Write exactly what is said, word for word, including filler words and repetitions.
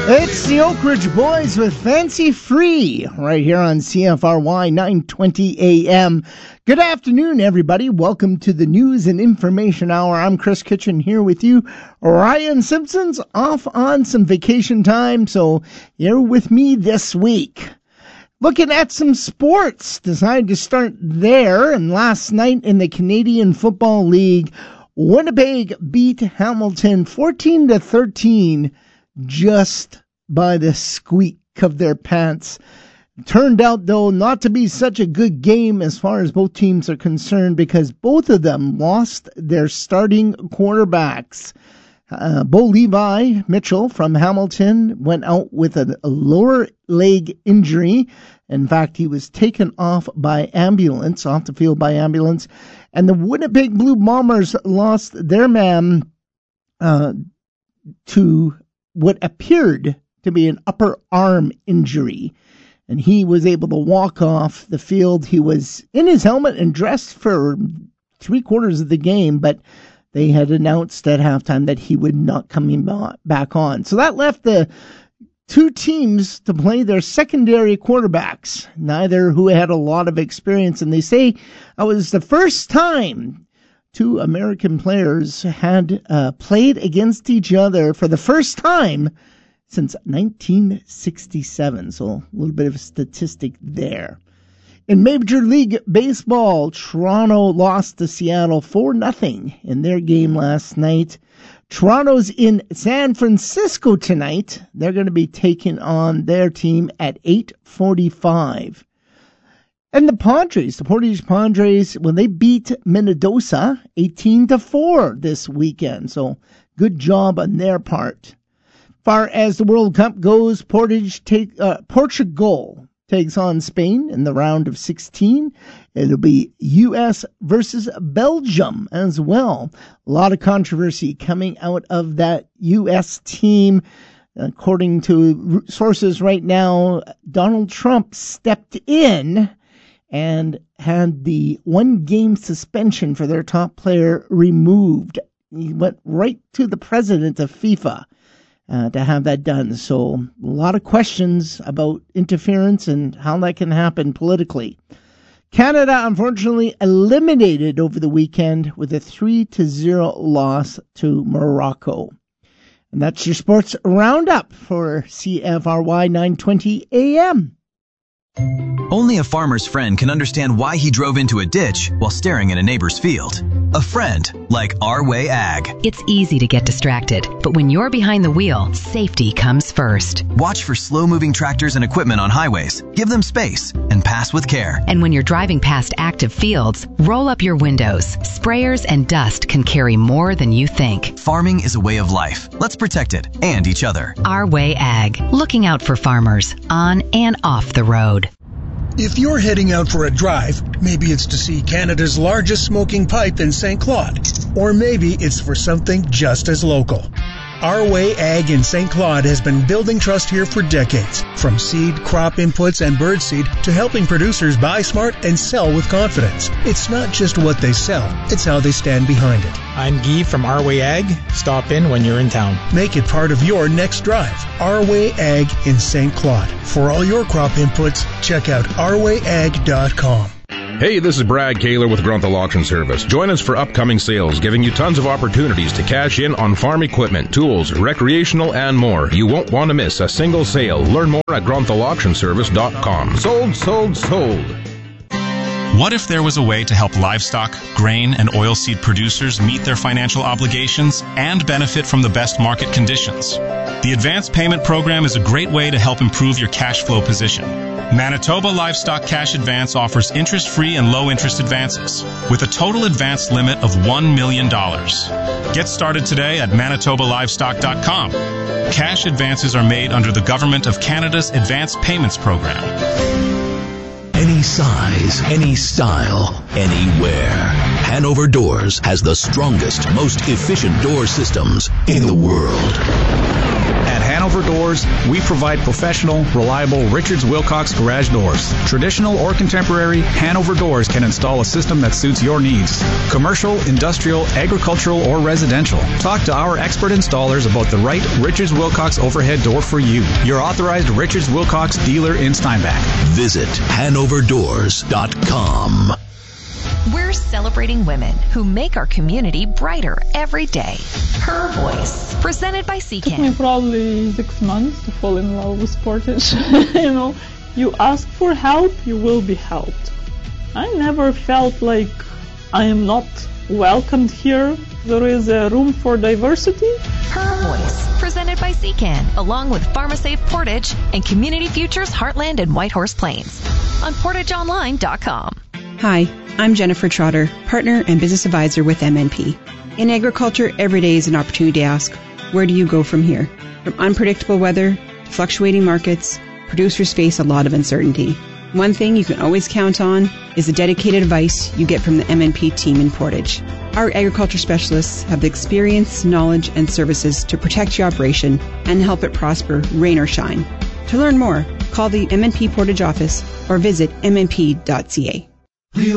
It's the Oak Ridge Boys with Fancy Free right here on C F R Y nine twenty A M. Good afternoon, everybody. Welcome to the News and Information Hour. I'm Chris Kitchen here with you. Ryan Simpson's off on some vacation time, so you're with me this week. Looking at some sports, decided to start there, and last night in the Canadian Football League, Winnipeg beat Hamilton fourteen to thirteen just by the squeak of their pants. Turned out, though, not to be such a good game as far as both teams are concerned, because both of them lost their starting quarterbacks. Uh, Bo Levi Mitchell from Hamilton went out with a, a lower leg injury. In fact, he was taken off by ambulance, off the field by ambulance. And the Winnipeg Blue Bombers lost their man uh, to what appeared to be an upper arm injury. And he was able to walk off the field. He was in his helmet and dressed for three quarters of the game, but they had announced at halftime that he would not come back on. So that left the two teams to play their secondary quarterbacks, neither who had a lot of experience. And they say it was the first time two American players had uh, played against each other for the first time since nineteen sixty-seven. So a little bit of a statistic there. In Major League Baseball, Toronto lost to Seattle four nothing in their game last night. Toronto's in San Francisco tonight. They're going to be taking on their team at eight forty-five. And the Padres, the Portage Padres, when they beat Minnesota eighteen to four this weekend. So good job on their part. Far as the World Cup goes, Portage take, uh, Portugal takes on Spain in the round of sixteen. It'll be U S versus Belgium as well. A lot of controversy coming out of that U S team. According to sources right now, Donald Trump stepped in and had the one-game suspension for their top player removed. He went right to the president of FIFA. Uh, to have that done. So a lot of questions about interference and how that can happen politically. Canada, unfortunately, eliminated over the weekend with a three to zero loss to Morocco. And that's your sports roundup for C F R Y nine twenty A M. Only a farmer's friend can understand why he drove into a ditch while staring at a neighbor's field. A friend like Our Way Ag. It's easy to get distracted, but when you're behind the wheel, safety comes first. Watch for slow-moving tractors and equipment on highways. Give them space and pass with care. And when you're driving past active fields, roll up your windows. Sprayers and dust can carry more than you think. Farming is a way of life. Let's protect it and each other. Our Way Ag. Looking out for farmers on and off the road. If you're heading out for a drive, maybe it's to see Canada's largest smoking pipe in Saint Claude, or maybe it's for something just as local. Our Way Ag in Saint Claude has been building trust here for decades, from seed, crop inputs, and birdseed to helping producers buy smart and sell with confidence. It's not just what they sell, it's how they stand behind it. I'm Guy from Our Way Ag. Stop in when you're in town. Make it part of your next drive. Our Way Ag in Saint Claude. For all your crop inputs, check out our way ag dot com. Hey, this is Brad Kaler with Grunthal Auction Service. Join us for upcoming sales, giving you tons of opportunities to cash in on farm equipment, tools, recreational, and more. You won't want to miss a single sale. Learn more at grunthal auction service dot com. Sold, sold, sold. What if there was a way to help livestock, grain, and oilseed producers meet their financial obligations and benefit from the best market conditions? The Advanced Payment Program is a great way to help improve your cash flow position. Manitoba Livestock Cash Advance offers interest-free and low-interest advances with a total advance limit of one million dollars. Get started today at manitoba livestock dot com. Cash advances are made under the Government of Canada's Advanced Payments Program. Any size, any style, anywhere. Hanover Doors has the strongest, most efficient door systems in the world. At Hanover Hanover Doors, we provide professional, reliable Richards Wilcox garage doors. Traditional or contemporary, Hanover Doors can install a system that suits your needs. Commercial, industrial, agricultural, or residential. Talk to our expert installers about the right Richards Wilcox overhead door for you. Your authorized Richards Wilcox dealer in Steinbach. Visit Hanover Doors dot com. We're celebrating women who make our community brighter every day. Her Voice, presented by It took Secan. me probably six months to fall in love with Portage. You know, you ask for help, you will be helped. I never felt like I am not welcomed here. There is a room for diversity. Her Voice, presented by Secan, along with PharmaSafe Portage and Community Futures Heartland and Whitehorse Plains on portage online dot com. Hi, I'm Jennifer Trotter, partner and business advisor with M N P. In agriculture, every day is an opportunity to ask, where do you go from here? From unpredictable weather to fluctuating markets, producers face a lot of uncertainty. One thing you can always count on is the dedicated advice you get from the M N P team in Portage. Our agriculture specialists have the experience, knowledge, and services to protect your operation and help it prosper, rain or shine. To learn more, call the M N P Portage office or visit m n p dot c a.